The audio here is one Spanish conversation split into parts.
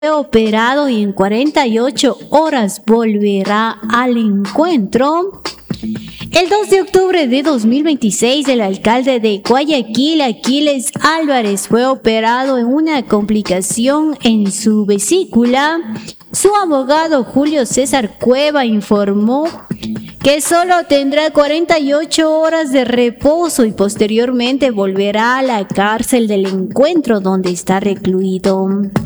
operado y en 48 horas volverá al encuentro. El 2 de octubre de 2026, el alcalde de Guayaquil, Aquiles Álvarez, fue operado en una complicación en su vesícula. Su abogado Julio César Cueva informó que solo tendrá 48 horas de reposo y posteriormente volverá a la cárcel del encuentro donde está recluido.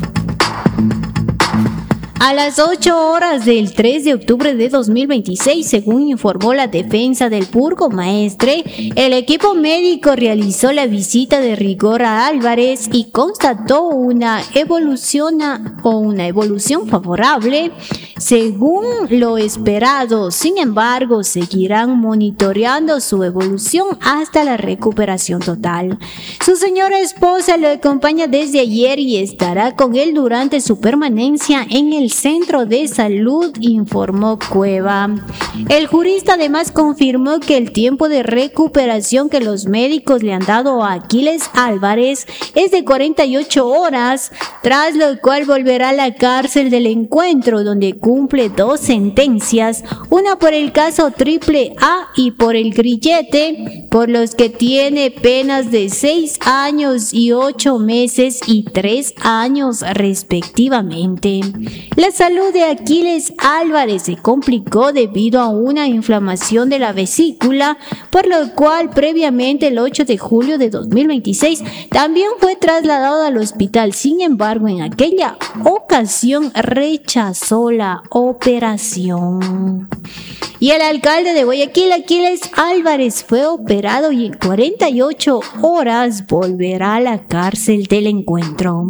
A las 8 horas del 3 de octubre de 2026, según informó la defensa del burgomaestre, el equipo médico realizó la visita de rigor a Álvarez y constató una evolución favorable, según lo esperado. Sin embargo, seguirán monitoreando su evolución hasta la recuperación total. Su señora esposa lo acompaña desde ayer y estará con él durante su permanencia en el centro de salud, informó Cueva. El jurista además confirmó que el tiempo de recuperación que los médicos le han dado a Aquiles Álvarez es de 48 horas, tras lo cual volverá a la cárcel del encuentro, donde cumple 2 sentencias, una por el caso AAA y por el grillete, por los que tiene penas de 6 años y 8 meses y 3 años respectivamente. La salud de Aquiles Álvarez se complicó debido a una inflamación de la vesícula, por lo cual previamente el 8 de julio de 2026 también fue trasladado al hospital. Sin embargo, en aquella ocasión rechazó la operación. Y el alcalde de Guayaquil, Aquiles Álvarez, fue operado y en 48 horas volverá a la cárcel del encuentro.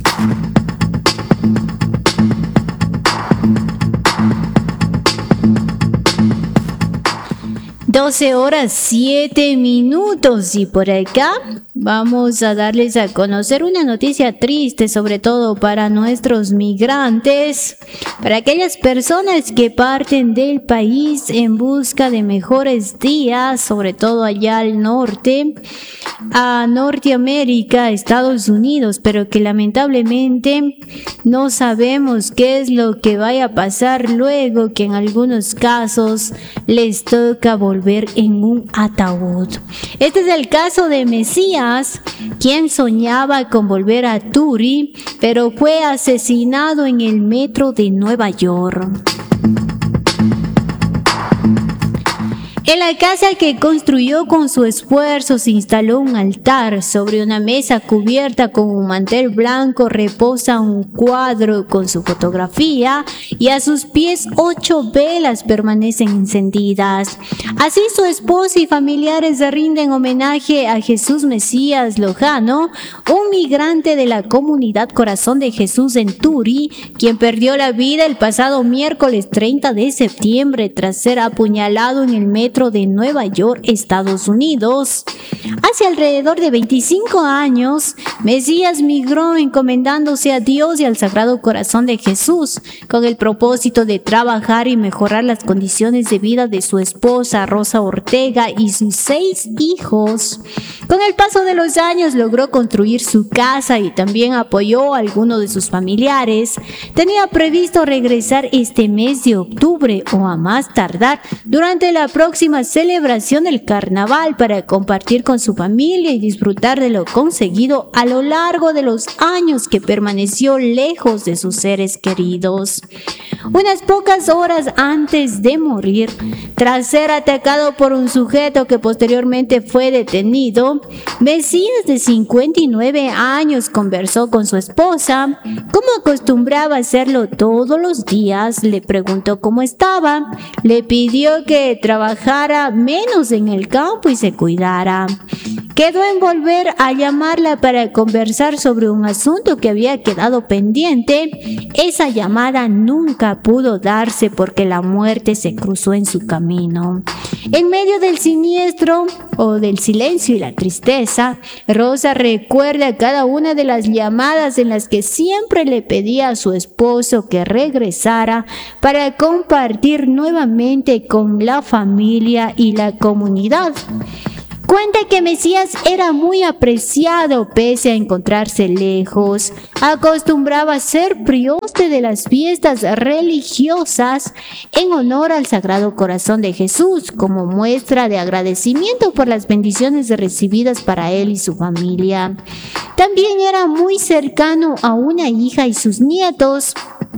12:07 y por acá vamos a darles a conocer una noticia triste, sobre todo para nuestros migrantes, para aquellas personas que parten del país en busca de mejores días, sobre todo allá al norte, a Norteamérica, Estados Unidos, pero que lamentablemente no sabemos qué es lo que vaya a pasar luego, que en algunos casos les toca volver en un ataúd. Este es el caso de Mesías, quien soñaba con volver a Turi, pero fue asesinado en el metro de Nueva York. En la casa que construyó con su esfuerzo se instaló un altar. Sobre una mesa cubierta con un mantel blanco reposa un cuadro con su fotografía y a sus pies 8 velas permanecen encendidas. Así su esposa y familiares rinden homenaje a Jesús Mesías Lojano, un migrante de la comunidad Corazón de Jesús en Turi, quien perdió la vida el pasado miércoles 30 de septiembre tras ser apuñalado en el metro de Nueva York, Estados Unidos. Hace alrededor de 25 años, Mesías migró encomendándose a Dios y al Sagrado Corazón de Jesús, con el propósito de trabajar y mejorar las condiciones de vida de su esposa Rosa Ortega y sus 6 hijos. Con el paso de los años logró construir su casa y también apoyó a algunos de sus familiares. Tenía previsto regresar este mes de octubre o a más tardar durante la próxima celebración del carnaval para compartir con su familia y disfrutar de lo conseguido a lo largo de los años que permaneció lejos de sus seres queridos. Unas pocas horas antes de morir, tras ser atacado por un sujeto que posteriormente fue detenido, Mesías, de 59 años, conversó con su esposa. Como acostumbraba hacerlo todos los días, le preguntó cómo estaba, le pidió que trabajara menos en el campo y se cuidara. Quedó en volver a llamarla para conversar sobre un asunto que había quedado pendiente. Esa llamada nunca pudo darse porque la muerte se cruzó en su camino. En medio del siniestro o del silencio y la tristeza, Rosa recuerda cada una de las llamadas en las que siempre le pedía a su esposo que regresara para compartir nuevamente con la familia y la comunidad. Cuenta que Mesías era muy apreciado pese a encontrarse lejos. Acostumbraba a ser prioste de las fiestas religiosas en honor al Sagrado Corazón de Jesús, como muestra de agradecimiento por las bendiciones recibidas para él y su familia. También era muy cercano a una hija y sus nietos,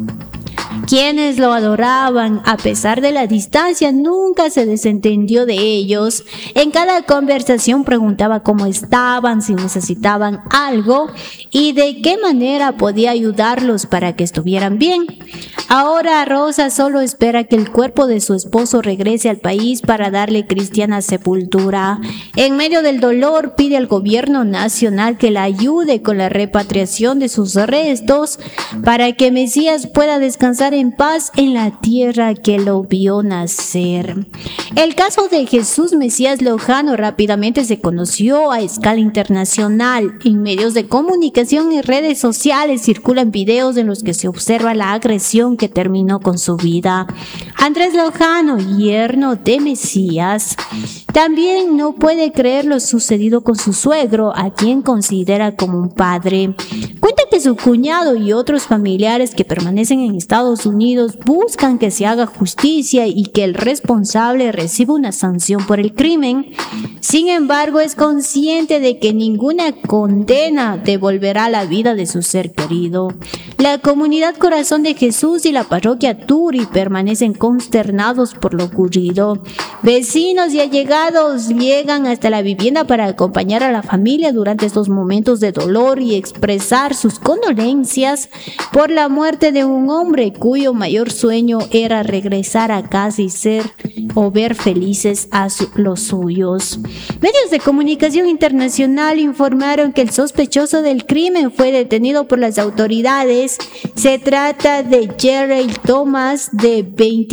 quienes lo adoraban. A pesar de la distancia, nunca se desentendió de ellos. En cada conversación preguntaba cómo estaban, si necesitaban algo y de qué manera podía ayudarlos para que estuvieran bien. Ahora Rosa solo espera que el cuerpo de su esposo regrese al país para darle cristiana sepultura. En medio del dolor, pide al gobierno nacional que la ayude con la repatriación de sus restos para que Mesías pueda descansar en paz en la tierra que lo vio nacer. El caso de Jesús Mesías Lojano rápidamente se conoció a escala internacional. En medios de comunicación y redes sociales circulan videos en los que se observa la agresión que terminó con su vida. Andrés Lojano, yerno de Mesías, también no puede creer lo sucedido con su suegro, a quien considera como un padre. Cuenta que su cuñado y otros familiares que permanecen en Estados Unidos buscan que se haga justicia y que el responsable reciba una sanción por el crimen. Sin embargo, es consciente de que ninguna condena devolverá la vida de su ser querido. La comunidad Corazón de Jesús y la parroquia Turi permanecen consternados por lo ocurrido. Vecinos y allegados llegan hasta la vivienda para acompañar a la familia durante estos momentos de dolor y expresar sus condolencias por la muerte de un hombre cuyo mayor sueño era regresar a casa y ser o ver felices a los suyos. Medios de comunicación internacional informaron que el sospechoso del crimen fue detenido por las autoridades. Se trata de Jerry Thomas, de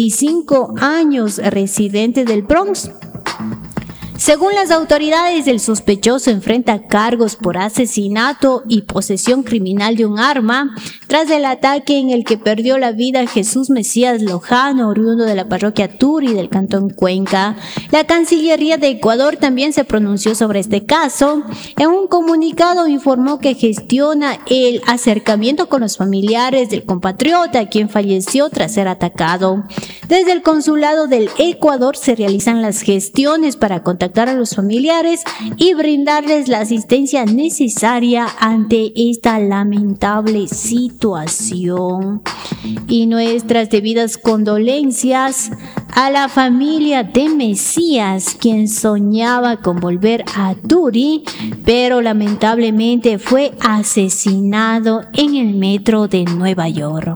25 años, residente del Bronx. Según las autoridades, el sospechoso enfrenta cargos por asesinato y posesión criminal de un arma tras el ataque en el que perdió la vida Jesús Mesías Lojano, oriundo de la parroquia Turi del cantón Cuenca. La Cancillería de Ecuador también se pronunció sobre este caso. En un comunicado informó que gestiona el acercamiento con los familiares del compatriota, quien falleció tras ser atacado. Desde el consulado del Ecuador se realizan las gestiones para contactar a los familiares y brindarles la asistencia necesaria ante esta lamentable situación. Y nuestras debidas condolencias a la familia de Mesías, quien soñaba con volver a Turi, pero lamentablemente fue asesinado en el metro de Nueva York.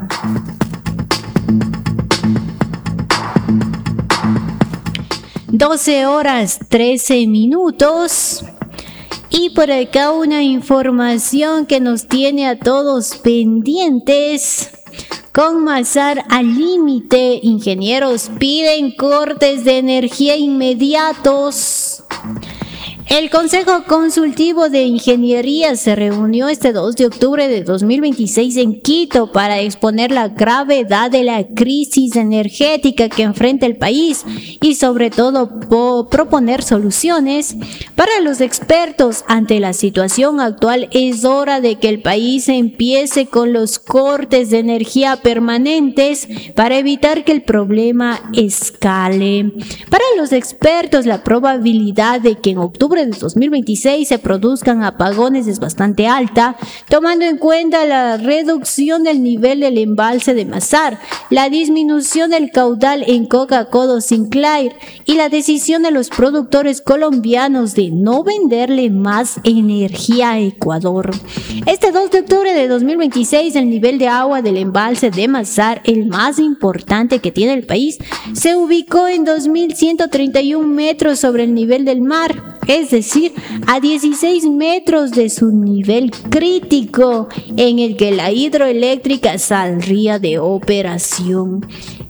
12:13. Y por acá una información que nos tiene a todos pendientes. Con Masar al límite, ingenieros piden cortes de energía inmediatos. El Consejo Consultivo de Ingeniería se reunió este 2 de octubre de 2026 en Quito para exponer la gravedad de la crisis energética que enfrenta el país y sobre todo proponer soluciones. Para los expertos, ante la situación actual es hora de que el país empiece con los cortes de energía permanentes para evitar que el problema escale. Para los expertos, la probabilidad de que en octubre de 2026 se produzcan apagones es bastante alta, tomando en cuenta la reducción del nivel del embalse de Masar, la disminución del caudal en Coca-Cola Sinclair y la decisión de los productores colombianos de no venderle más energía a Ecuador. Este 2 de octubre de 2026, el nivel de agua del embalse de Masar, el más importante que tiene el país, se ubicó en 2.131 metros sobre el nivel del mar, es decir, a 16 metros de su nivel crítico en el que la hidroeléctrica saldría de operación.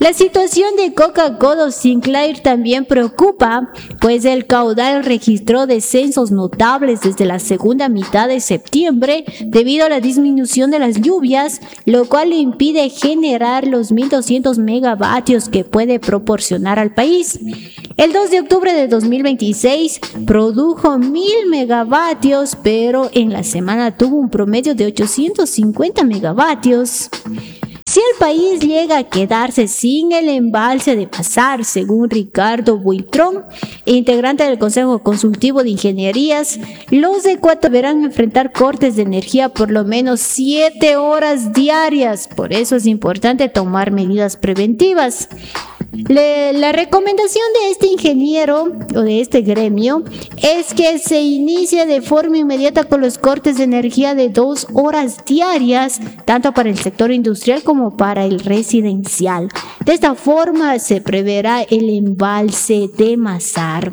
La situación de Coca-Cola Sinclair también preocupa, pues el caudal registró descensos notables desde la segunda mitad de septiembre debido a la disminución de las lluvias, lo cual le impide generar los 1.200 megavatios que puede proporcionar al país. El 2 de octubre de 2026 produjo 1.000 megavatios, pero en la semana tuvo un promedio de 850 megavatios. Si el país llega a quedarse sin el embalse de Masar, según Ricardo Buitrón, integrante del Consejo Consultivo de Ingenierías, los de Ecuador deberán enfrentar cortes de energía por lo menos 7 horas diarias. Por eso es importante tomar medidas preventivas. La recomendación de este ingeniero o de este gremio es que se inicie de forma inmediata con los cortes de energía de 2 horas diarias, tanto para el sector industrial como para el residencial. De esta forma se preverá el embalse de Masar.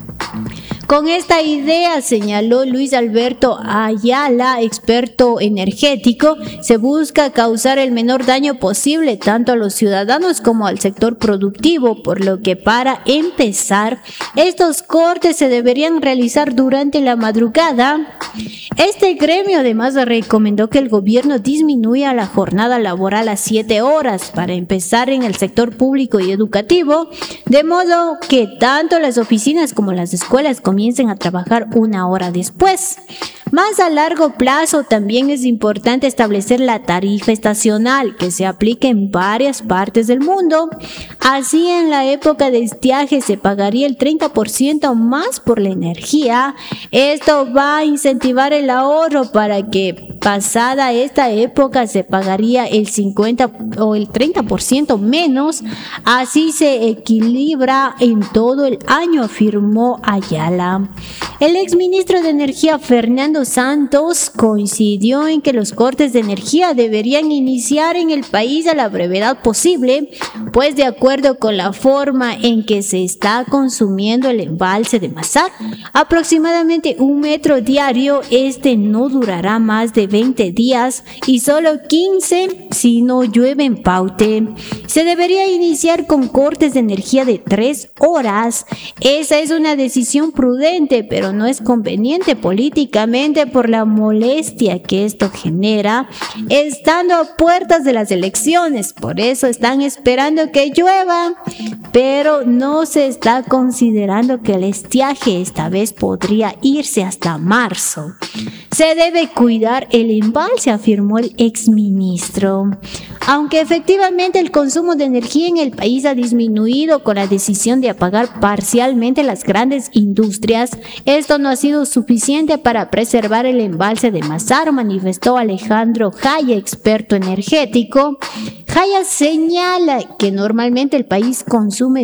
Con esta idea, señaló Luis Alberto Ayala, experto energético, se busca causar el menor daño posible tanto a los ciudadanos como al sector productivo, por lo que para empezar, estos cortes se deberían realizar durante la madrugada. Este gremio además recomendó que el gobierno disminuya la jornada laboral a 7 horas para empezar en el sector público y educativo, de modo que tanto las oficinas como las escuelas comiencen a trabajar 1 hora después. Más a largo plazo también es importante establecer la tarifa estacional que se aplique en varias partes del mundo. Así en la época de estiaje se pagaría el 30% más por la energía. Esto va a incentivar el ahorro para que pasada esta época se pagaría el 50 o el 30% menos. Así se equilibra en todo el año, afirmó Ayala. El exministro de Energía Fernando Santos coincidió en que los cortes de energía deberían iniciar en el país a la brevedad posible, pues de acuerdo con la forma en que se está consumiendo el embalse de Masar, aproximadamente 1 metro diario, este no durará más de 20 días y solo 15 si no llueve en Paute. Se debería iniciar con cortes de energía de 3 horas. Esa es una decisión prudente, pero no es conveniente políticamente por la molestia que esto genera, estando a puertas de las elecciones. Por eso están esperando que llueva, pero no se está considerando que el estiaje esta vez podría irse hasta marzo. Se debe cuidar el embalse, afirmó el exministro. Aunque efectivamente el consumo de energía en el país ha disminuido con la decisión de apagar parcialmente las grandes industrias, esto no ha sido suficiente para preservar el embalse de Masar, manifestó Alejandro Jaya, experto energético. Jaya señala que normalmente el país consume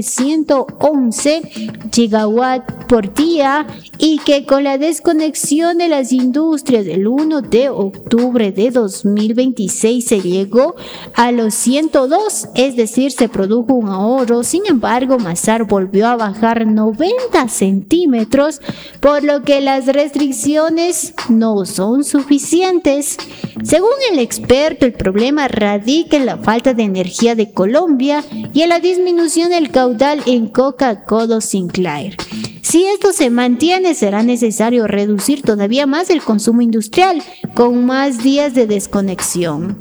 111 gigawatts por día y que con la desconexión de las industrias del 1 de octubre de 2026 se llegó a los 102, es decir, se produjo un ahorro. Sin embargo, Masar volvió a bajar 90 centímetros, por lo que las restricciones no son suficientes. Según el experto, el problema radica en la falta de energía de Colombia y en la disminución del caudal en Coca-Cola Sinclair. Si esto se mantiene, será necesario reducir todavía más el consumo industrial, con más días de desconexión.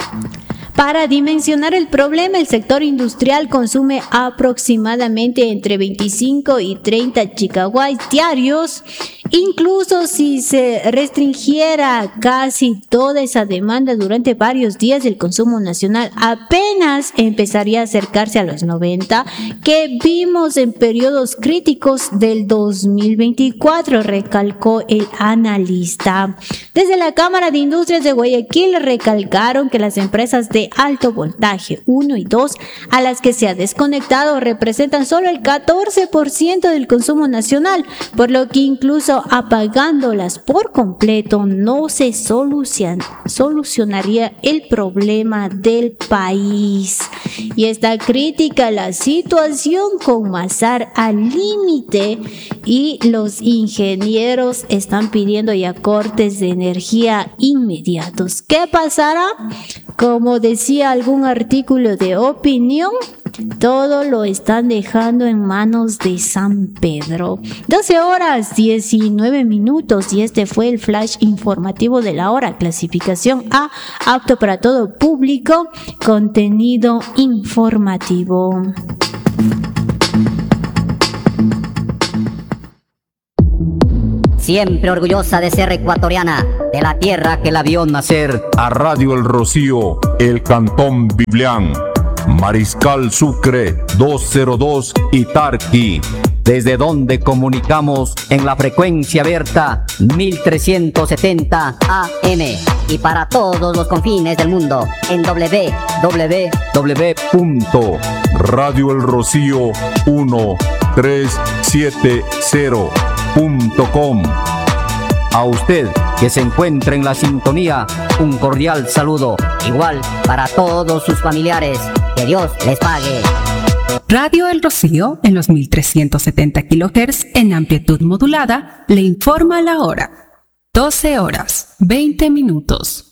Para dimensionar el problema, el sector industrial consume aproximadamente entre 25 y 30 gigawatts diarios. Incluso si se restringiera casi toda esa demanda durante varios días, el consumo nacional apenas empezaría a acercarse a los 90 que vimos en periodos críticos del 2024, recalcó el analista. Desde la Cámara de Industrias de Guayaquil recalcaron que las empresas de alto voltaje 1 y 2 a las que se ha desconectado representan solo el 14% del consumo nacional, por lo que incluso apagándolas por completo no se solucionaría el problema del país. Y está crítica la situación con Masar al límite y los ingenieros están pidiendo ya cortes de energía inmediatos. ¿Qué pasará? Como decía algún artículo de opinión, Todo lo están dejando en manos de San Pedro. 12 horas 19 minutos y este fue el flash informativo de la hora. Clasificación A, apto para todo público, contenido informativo. Siempre orgullosa de ser ecuatoriana, de la tierra que la vio nacer. A Radio El Rocío, el Cantón Biblián, Mariscal Sucre 202 y Tarqui. Desde donde comunicamos en la frecuencia abierta 1370 AM y para todos los confines del mundo en www.radioelrocío1370.com. A usted que se encuentra en la sintonía, un cordial saludo, igual para todos sus familiares. Que Dios les pague. Radio El Rocío, en los 1370 kHz en amplitud modulada, le informa la hora. 12 horas, 20 minutos.